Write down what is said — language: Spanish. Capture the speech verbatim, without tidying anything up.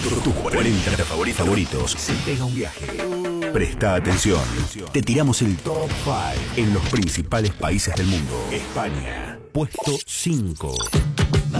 tus cuarenta favoritos, favoritos se pega un viaje. Presta atención. Te tiramos el top cinco en los principales países del mundo. España, puesto cinco.